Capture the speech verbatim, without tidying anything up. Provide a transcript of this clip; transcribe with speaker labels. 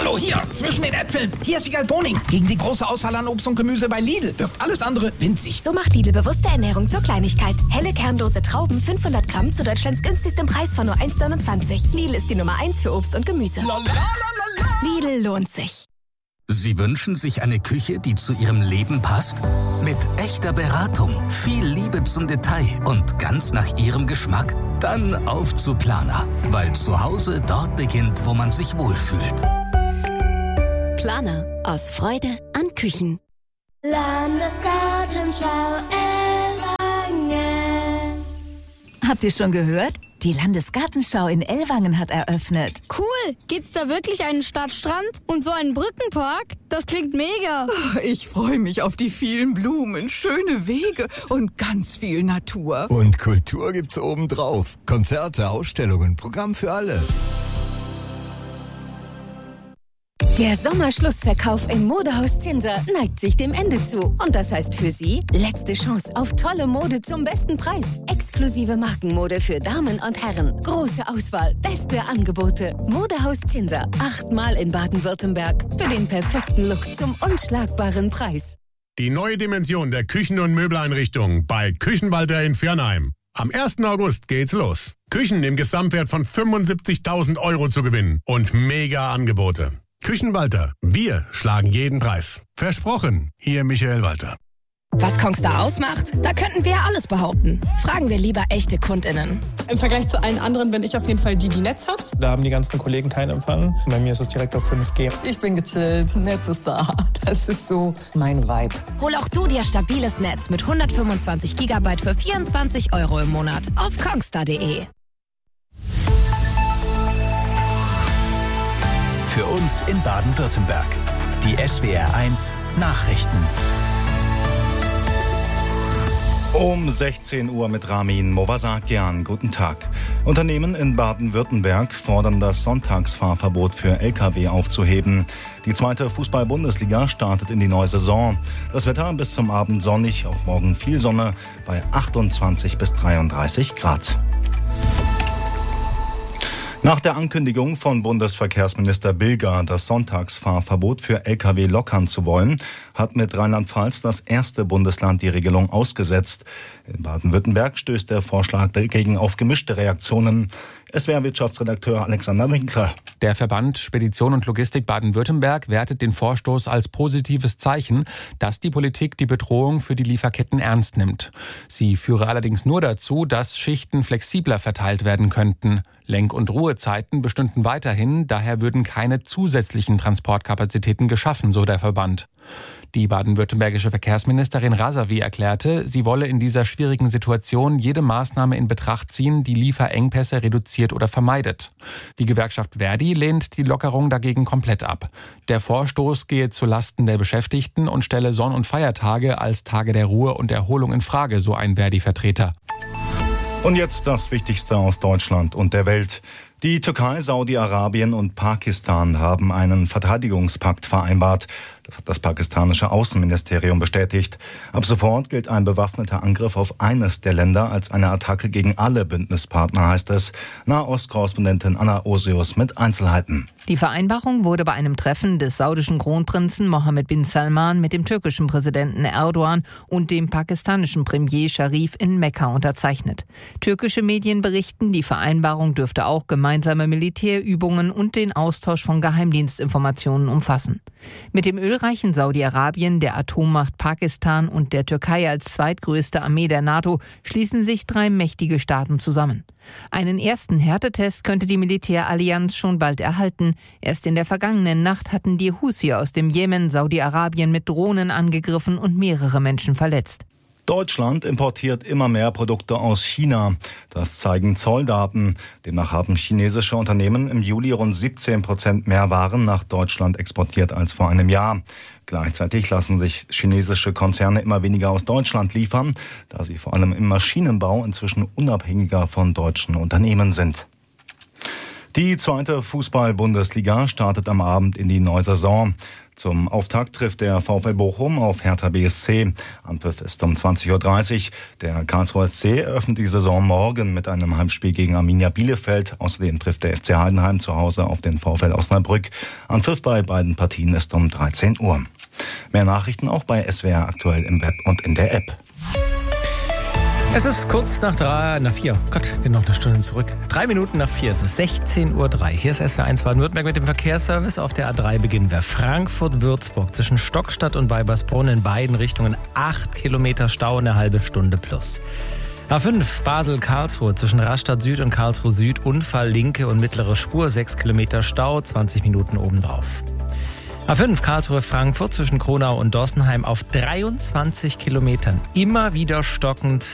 Speaker 1: Hallo, hier, zwischen den Äpfeln. Hier ist Wiegald Boning. Gegen die große Auswahl an Obst und Gemüse bei Lidl wirkt alles andere winzig.
Speaker 2: So macht Lidl bewusste Ernährung zur Kleinigkeit. Helle kernlose Trauben, fünfhundert Gramm zu Deutschlands günstigstem Preis von nur eins neunundzwanzig. Lidl ist die Nummer eins für Obst und Gemüse. Lidl lohnt sich.
Speaker 3: Sie wünschen sich eine Küche, die zu Ihrem Leben passt? Mit echter Beratung, viel Liebe zum Detail und ganz nach Ihrem Geschmack? Dann auf zu Planer, weil zu Hause dort beginnt, wo man sich wohlfühlt.
Speaker 2: Planer, aus Freude an Küchen.
Speaker 4: Landesgartenschau Ellwangen.
Speaker 5: Habt ihr schon gehört? Die Landesgartenschau in Ellwangen hat eröffnet.
Speaker 6: Cool! Gibt's da wirklich einen Stadtstrand und so einen Brückenpark? Das klingt mega!
Speaker 7: Ich freue mich auf die vielen Blumen, schöne Wege und ganz viel Natur.
Speaker 8: Und Kultur gibt's obendrauf. Konzerte, Ausstellungen, Programm für alle.
Speaker 2: Der Sommerschlussverkauf im Modehaus Zinser neigt sich dem Ende zu. Und das heißt für Sie, letzte Chance auf tolle Mode zum besten Preis. Exklusive Markenmode für Damen und Herren. Große Auswahl, beste Angebote. Modehaus Zinser, achtmal in Baden-Württemberg. Für den perfekten Look zum unschlagbaren Preis.
Speaker 9: Die neue Dimension der Küchen- und Möbeleinrichtung bei Küchenwalter in Viernheim. Am ersten August geht's los. Küchen im Gesamtwert von fünfundsiebzigtausend Euro zu gewinnen und mega Angebote. Küchenwalter, wir schlagen jeden Preis. Versprochen, Ihr Michael Walter.
Speaker 10: Was Kongstar ausmacht? Da könnten wir ja alles behaupten. Fragen wir lieber echte KundInnen.
Speaker 11: Im Vergleich zu allen anderen bin ich auf jeden Fall die, die Netz hat. Da haben die ganzen Kollegen keinen Empfang. Bei mir ist es direkt auf fünf G.
Speaker 12: Ich bin gechillt, Netz ist da. Das ist so mein Vibe.
Speaker 10: Hol auch du dir stabiles Netz mit hundertfünfundzwanzig Gigabyte für vierundzwanzig Euro im Monat auf kongstar punkt de.
Speaker 13: Für uns in Baden-Württemberg. Die S W R eins Nachrichten.
Speaker 14: Um sechzehn Uhr mit Ramin Movasakian. Guten Tag. Unternehmen in Baden-Württemberg fordern das Sonntagsfahrverbot für L K W aufzuheben. Die zweite Fußball-Bundesliga startet in die neue Saison. Das Wetter bis zum Abend sonnig, auch morgen viel Sonne bei achtundzwanzig bis dreiunddreißig Grad. Nach der Ankündigung von Bundesverkehrsminister Bilger, das Sonntagsfahrverbot für L K W lockern zu wollen, hat mit Rheinland-Pfalz das erste Bundesland die Regelung ausgesetzt. In Baden-Württemberg stößt der Vorschlag dagegen auf gemischte Reaktionen. S W R-Wirtschaftsredakteur Alexander Winkler.
Speaker 15: Der Verband Spedition und Logistik Baden-Württemberg wertet den Vorstoß als positives Zeichen, dass die Politik die Bedrohung für die Lieferketten ernst nimmt. Sie führe allerdings nur dazu, dass Schichten flexibler verteilt werden könnten. Lenk- und Ruhezeiten bestünden weiterhin, daher würden keine zusätzlichen Transportkapazitäten geschaffen, so der Verband. Die baden-württembergische Verkehrsministerin Rasavi erklärte, sie wolle in dieser schwierigen Situation jede Maßnahme in Betracht ziehen, die Lieferengpässe reduziert oder vermeidet. Die Gewerkschaft Verdi lehnt die Lockerung dagegen komplett ab. Der Vorstoß gehe zulasten der Beschäftigten und stelle Sonn- und Feiertage als Tage der Ruhe und Erholung in Frage, so ein Verdi-Vertreter.
Speaker 14: Und jetzt das Wichtigste aus Deutschland und der Welt. Die Türkei, Saudi-Arabien und Pakistan haben einen Verteidigungspakt vereinbart. Das hat das pakistanische Außenministerium bestätigt. Ab sofort gilt ein bewaffneter Angriff auf eines der Länder als eine Attacke gegen alle Bündnispartner, heißt es. Nahost-Korrespondentin Anna Osius mit Einzelheiten.
Speaker 16: Die Vereinbarung wurde bei einem Treffen des saudischen Kronprinzen Mohammed bin Salman mit dem türkischen Präsidenten Erdogan und dem pakistanischen Premier Sharif in Mekka unterzeichnet. Türkische Medien berichten, die Vereinbarung dürfte auch gemeinsame Militärübungen und den Austausch von Geheimdienstinformationen umfassen. Mit dem ölreichen Saudi-Arabien, der Atommacht Pakistan und der Türkei als zweitgrößte Armee der NATO schließen sich drei mächtige Staaten zusammen. Einen ersten Härtetest könnte die Militärallianz schon bald erhalten. Erst in der vergangenen Nacht hatten die Houthi aus dem Jemen Saudi-Arabien mit Drohnen angegriffen und mehrere Menschen verletzt.
Speaker 14: Deutschland importiert immer mehr Produkte aus China. Das zeigen Zolldaten. Demnach haben chinesische Unternehmen im Juli rund siebzehn Prozent mehr Waren nach Deutschland exportiert als vor einem Jahr. Gleichzeitig lassen sich chinesische Konzerne immer weniger aus Deutschland liefern, da sie vor allem im Maschinenbau inzwischen unabhängiger von deutschen Unternehmen sind. Die zweite Fußball-Bundesliga startet am Abend in die neue Saison. Zum Auftakt trifft der VfL Bochum auf Hertha B S C. Anpfiff ist um zwanzig Uhr dreißig. Der Karlsruher S C eröffnet die Saison morgen mit einem Heimspiel gegen Arminia Bielefeld. Außerdem trifft der F C Heidenheim zu Hause auf den VfL Osnabrück. Anpfiff bei beiden Partien ist um dreizehn Uhr. Mehr Nachrichten auch bei S W R aktuell im Web und in der App.
Speaker 4: Es ist kurz nach drei, nach vier. Gott, bin noch eine Stunde zurück. Drei Minuten nach vier. Es ist sechzehn Uhr drei. Hier ist S W R eins Baden-Württemberg mit dem Verkehrsservice. Auf der A drei beginnen wir. Frankfurt-Würzburg zwischen Stockstadt und Weibersbrunn in beiden Richtungen. Acht Kilometer Stau, eine halbe Stunde plus. A fünf Basel-Karlsruhe zwischen Rastatt Süd und Karlsruhe Süd. Unfall, linke und mittlere Spur. Sechs Kilometer Stau, zwanzig Minuten obendrauf. A fünf Karlsruhe-Frankfurt zwischen Kronau und Dossenheim auf dreiundzwanzig Kilometern. Immer wieder stockend.